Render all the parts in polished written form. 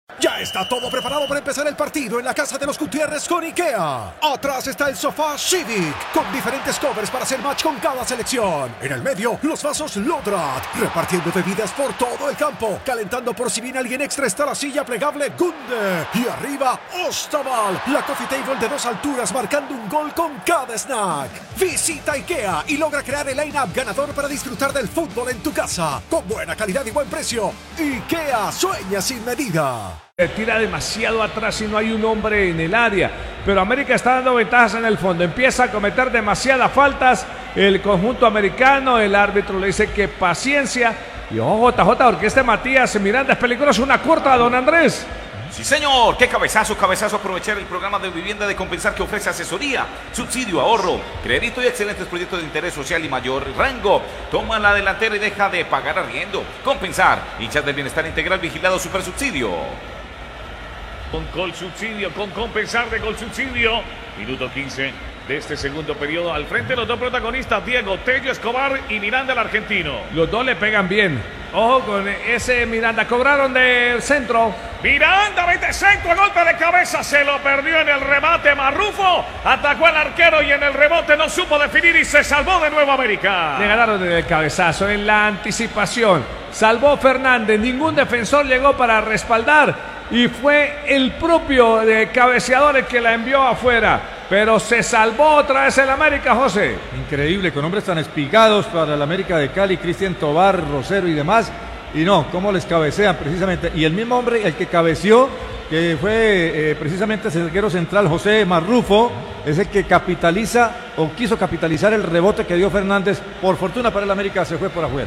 Ya está todo preparado para empezar el partido en la casa de los Gutiérrez con IKEA. Atrás está el sofá Civic, con diferentes covers para hacer match con cada selección. En el medio, los vasos Lodrat, repartiendo bebidas por todo el campo. Calentando por si viene alguien extra está la silla plegable Gunde. Y arriba, Ostaval, la coffee table de 2 alturas marcando un gol con cada snack. Visita IKEA y logra crear el line-up ganador para disfrutar del fútbol en tu casa. Con buena calidad y buen precio. IKEA sueña sin medida. Tira demasiado atrás y no hay un hombre en el área, pero América está dando ventajas en el fondo, empieza a cometer demasiadas faltas el conjunto americano, el árbitro le dice que paciencia, y ojo JJ, porque este Matías Miranda es peligroso, una corta, don Andrés. Sí señor, qué cabezazo, aprovechar el programa de vivienda de Compensar que ofrece asesoría, subsidio, ahorro, crédito y excelentes proyectos de interés social y mayor rango. Toma la delantera y deja de pagar arriendo. Compensar, hinchas del bienestar integral vigilado super subsidio. Con Gol Subsidio, con Compensar de Gol Subsidio. Minuto 15 de este segundo periodo. Al frente los dos protagonistas, Diego Tello Escobar y Miranda el argentino. Los dos le pegan bien. Ojo con ese Miranda. Cobraron del centro. Miranda mete centro, golpe de cabeza. Se lo perdió en el remate Marrufo. Atacó al arquero y en el rebote no supo definir y se salvó de nuevo América. Le ganaron en el cabezazo, en la anticipación. Salvó Fernández. Ningún defensor llegó para respaldar. Y fue el propio cabeceador el que la envió afuera. Pero se salvó otra vez el América, José. Increíble, con hombres tan espigados para el América de Cali, Cristian Tobar, Rosero y demás. Y no, cómo les cabecean precisamente. Y el mismo hombre, el que cabeció, que fue precisamente el zaguero central, José Marrufo, es el que capitaliza o quiso capitalizar el rebote que dio Fernández. Por fortuna para el América se fue por afuera.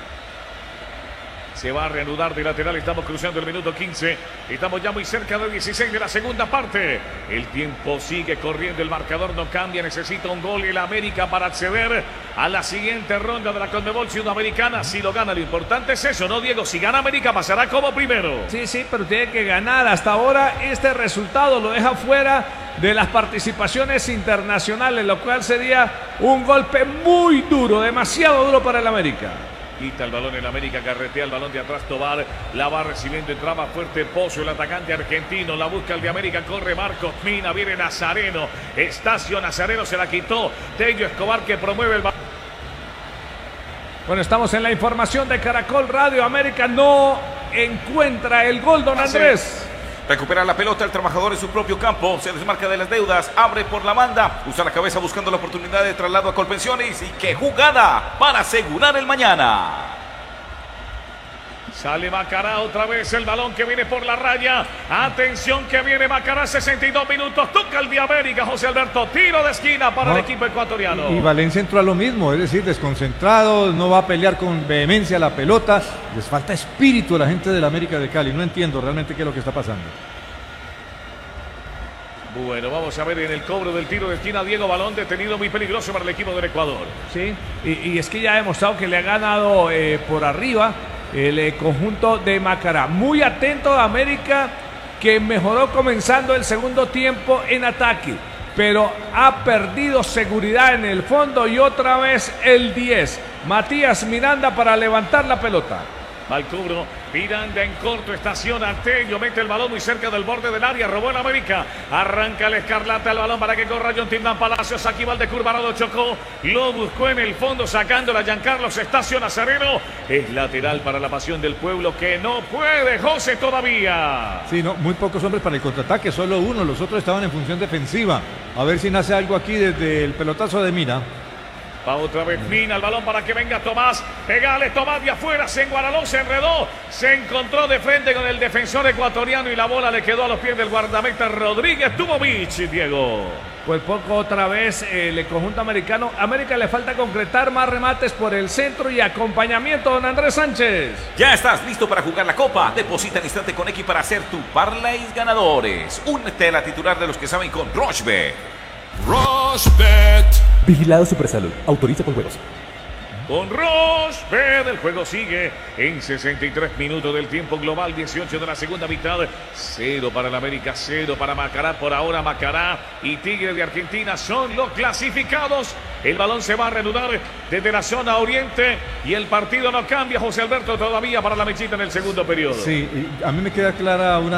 Se va a reanudar de lateral, estamos cruzando el minuto 15, estamos ya muy cerca del 16 de la segunda parte. El tiempo sigue corriendo, el marcador no cambia, necesita un gol el América para acceder a la siguiente ronda de la Conmebol Sudamericana. Si lo gana, lo importante es eso, ¿no, Diego? Si gana América pasará como primero. Sí, pero tiene que ganar. Hasta ahora este resultado lo deja fuera de las participaciones internacionales, lo cual sería un golpe muy duro, demasiado duro para el América. Quita el balón en América, carretea el balón de atrás Tobar, la va recibiendo, entraba fuerte Pozo, el atacante argentino, la busca el de América, corre Marcos Mina, viene Nazareno, Estacio Nazareno se la quitó, Tello Escobar que promueve el balón. Bueno, estamos en la información de Caracol Radio. América no encuentra el gol, don Andrés. Recupera la pelota el trabajador en su propio campo, se desmarca de las deudas, abre por la banda, usa la cabeza buscando la oportunidad de traslado a Colpensiones y qué jugada para asegurar el mañana. Sale Macará otra vez, el balón que viene por la raya. Atención que viene Macará, 62 minutos. Toca el de América, José Alberto. Tiro de esquina para el equipo ecuatoriano. Y Valencia entró a lo mismo, es decir, desconcentrado, no va a pelear con vehemencia la pelota. Les falta espíritu a la gente del América de Cali. No entiendo realmente qué es lo que está pasando. Bueno, vamos a ver en el cobro del tiro de esquina, Diego, balón detenido muy peligroso para el equipo del Ecuador. Sí, y es que ya ha demostrado que le ha ganado por arriba el conjunto de Macará. Muy atento a América, que mejoró comenzando el segundo tiempo en ataque, pero ha perdido seguridad en el fondo. Y otra vez el 10, Matías Miranda, para levantar la pelota. Va al cubro, Miranda en corto, estaciona Tello, mete el balón muy cerca del borde del área, robó el América, arranca el Escarlata, el balón para que corra John Tindán Palacios, aquí va el de Curvarado, chocó, lo buscó en el fondo, sacándola Giancarlos Estacio Nazareno, es lateral para la Pasión del Pueblo, que no puede José todavía. Sí, no, muy pocos hombres para el contraataque, solo uno, los otros estaban en función defensiva, a ver si nace algo aquí desde el pelotazo de Mina. Va otra vez Mina, el balón para que venga Tomás. Pegale Tomás de afuera, se enguaraló, se enredó. Se encontró de frente con el defensor ecuatoriano y la bola le quedó a los pies del guardameta Rodríguez Tubovic, Diego. Pues poco otra vez el conjunto americano. América le falta concretar más remates por el centro y acompañamiento, don Andrés Sánchez. Ya estás listo para jugar la Copa. Deposita en instante con X para hacer tu parlays ganadores. Únete a la titular de los que saben con Rochebet. Rochebet. Vigilado Supersalud. Autoriza con juegos. Con Rochebet, el juego sigue en 63 minutos del tiempo global, 18 de la segunda mitad. 0 para el América, 0 para Macará. Por ahora Macará y Tigre de Argentina son los clasificados. El balón se va a reanudar desde la zona oriente y el partido no cambia, José Alberto, todavía para la mechita en el segundo periodo. Sí, a mí me queda clara una